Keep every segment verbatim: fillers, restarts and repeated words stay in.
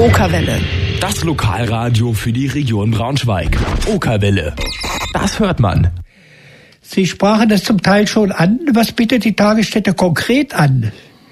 Okerwelle. Das Lokalradio für die Region Braunschweig. Okerwelle. Das hört man. Sie sprachen das zum Teil schon an. Was bietet die Tagesstätte konkret an?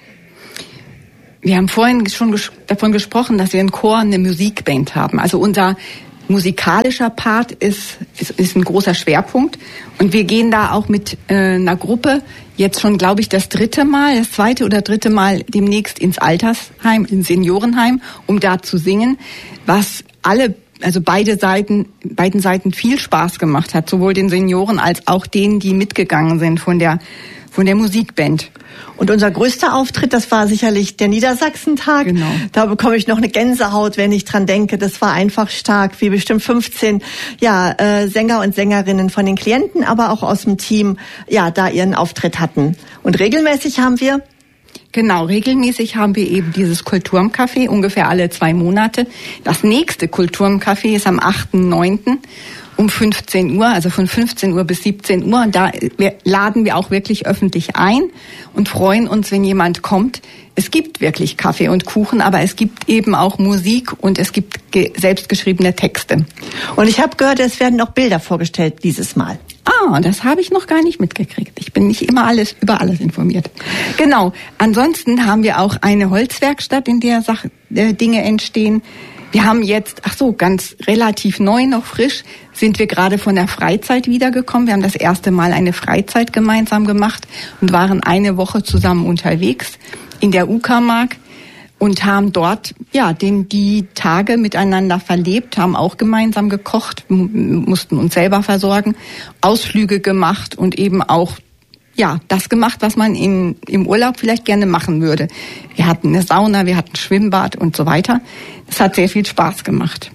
Wir haben vorhin schon ges- davon gesprochen, dass wir einen Chor, eine Musikband haben. Also unser musikalischer Part ist, ist, ist ein großer Schwerpunkt. Und wir gehen da auch mit äh, einer Gruppe jetzt schon, glaube ich, das dritte Mal, das zweite oder dritte Mal demnächst ins Altersheim, ins Seniorenheim, um da zu singen, was alle, also beide Seiten, beiden Seiten viel Spaß gemacht hat, sowohl den Senioren als auch denen, die mitgegangen sind von der, von der Musikband. Und unser größter Auftritt, das war sicherlich der Niedersachsentag. Genau. Da bekomme ich noch eine Gänsehaut, wenn ich dran denke. Das war einfach stark, wie bestimmt fünfzehn ja, äh, Sänger und Sängerinnen von den Klienten, aber auch aus dem Team, ja, da ihren Auftritt hatten. Und regelmäßig haben wir Genau, regelmäßig haben wir eben dieses Kulturmcafé, ungefähr alle zwei Monate. Das nächste Kulturmcafé ist am achten neunten um fünfzehn Uhr, also von fünfzehn Uhr bis siebzehn Uhr. Und da laden wir auch wirklich öffentlich ein und freuen uns, wenn jemand kommt. Es gibt wirklich Kaffee und Kuchen, aber es gibt eben auch Musik und es gibt ge- selbstgeschriebene Texte. Und ich habe gehört, es werden auch Bilder vorgestellt dieses Mal. Ah, das habe ich noch gar nicht mitgekriegt. Ich bin nicht immer alles über alles informiert. Genau. Ansonsten haben wir auch eine Holzwerkstatt, in der Sach- äh, Dinge entstehen. Wir haben jetzt, ach so, ganz relativ neu, noch frisch, sind wir gerade von der Freizeit wiedergekommen. Wir haben das erste Mal eine Freizeit gemeinsam gemacht und waren eine Woche zusammen unterwegs in der Uckermark und haben dort ja den die Tage miteinander verlebt, haben auch gemeinsam gekocht, m- mussten uns selber versorgen, Ausflüge gemacht und eben auch ja das gemacht, was man in, im Urlaub vielleicht gerne machen würde. Wir hatten eine Sauna, wir hatten Schwimmbad und so weiter. Es hat sehr viel Spaß gemacht.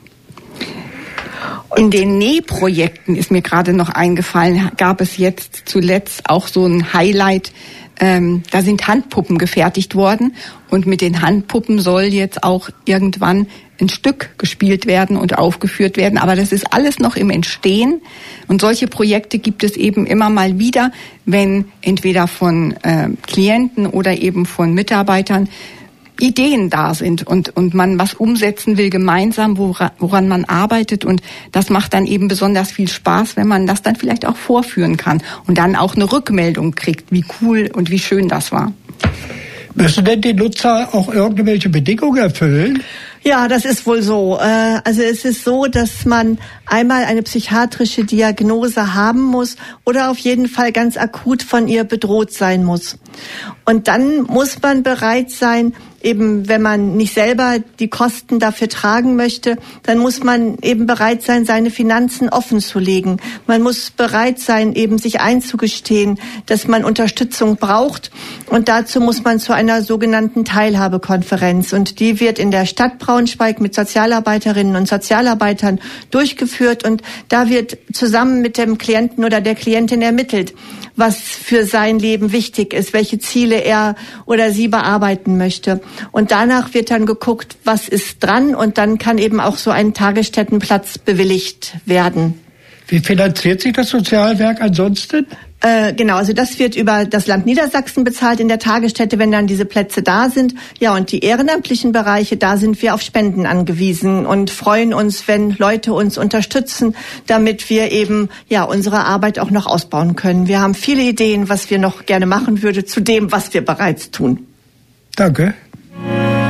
In den Nähprojekten ist mir gerade noch eingefallen, gab es jetzt zuletzt auch so ein Highlight. Ähm, da sind Handpuppen gefertigt worden und mit den Handpuppen soll jetzt auch irgendwann ein Stück gespielt werden und aufgeführt werden. Aber das ist alles noch im Entstehen und solche Projekte gibt es eben immer mal wieder, wenn entweder von äh, Klienten oder eben von Mitarbeitern Ideen da sind und und man was umsetzen will gemeinsam, woran, woran man arbeitet, und das macht dann eben besonders viel Spaß, wenn man das dann vielleicht auch vorführen kann und dann auch eine Rückmeldung kriegt, wie cool und wie schön das war. Müssen denn die Nutzer auch irgendwelche Bedingungen erfüllen? Ja, das ist wohl so. Also es ist so, dass man einmal eine psychiatrische Diagnose haben muss oder auf jeden Fall ganz akut von ihr bedroht sein muss. Und dann muss man bereit sein, eben wenn man nicht selber die Kosten dafür tragen möchte, dann muss man eben bereit sein, seine Finanzen offen zu legen. Man muss bereit sein, eben sich einzugestehen, dass man Unterstützung braucht. Und dazu muss man zu einer sogenannten Teilhabekonferenz. Und die wird in der Stadt Braunschweig mit Sozialarbeiterinnen und Sozialarbeitern durchgeführt. Und da wird zusammen mit dem Klienten oder der Klientin ermittelt, was für sein Leben wichtig ist, welche Ziele er oder sie bearbeiten möchte. Und danach wird dann geguckt, was ist dran, und dann kann eben auch so ein Tagesstättenplatz bewilligt werden. Wie finanziert sich das Sozialwerk ansonsten? Äh, genau, also das wird über das Land Niedersachsen bezahlt in der Tagesstätte, wenn dann diese Plätze da sind. Ja, und die ehrenamtlichen Bereiche, da sind wir auf Spenden angewiesen und freuen uns, wenn Leute uns unterstützen, damit wir eben ja unsere Arbeit auch noch ausbauen können. Wir haben viele Ideen, was wir noch gerne machen würden, zu dem, was wir bereits tun. Danke.